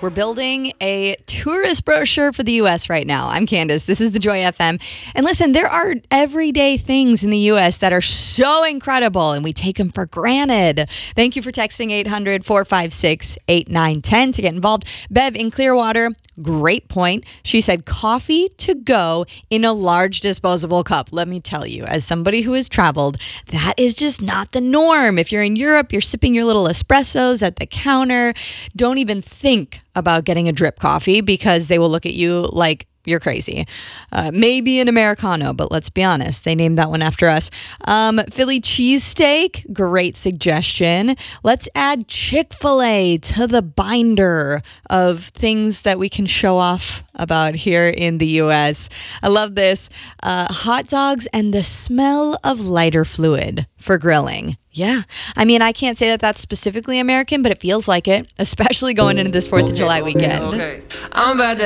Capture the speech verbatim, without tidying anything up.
We're building a tourist brochure for the U S right now. I'm Candace. This is the Joy F M. And listen, there are everyday things in the U S that are so incredible, and we take them for granted. Thank you for texting eight hundred, four five six, eight nine one zero to get involved. Bev in Clearwater, great point. She said coffee to go in a large disposable cup. Let me tell you, as somebody who has traveled, that is just not the norm. If you're in Europe, you're sipping your little espressos at the counter. Don't even think about getting a drip coffee because they will look at you like you're crazy. Uh, maybe an Americano, but let's be honest, they named that one after us. Um, Philly cheesesteak, great suggestion. Let's add Chick-fil-A to the binder of things that we can show off about here in the U S. I love this. Uh, hot dogs and the smell of lighter fluid for grilling. Yeah. I mean, I can't say that that's specifically American, but it feels like it, especially going into this fourth of July weekend. Okay, okay. I'm about to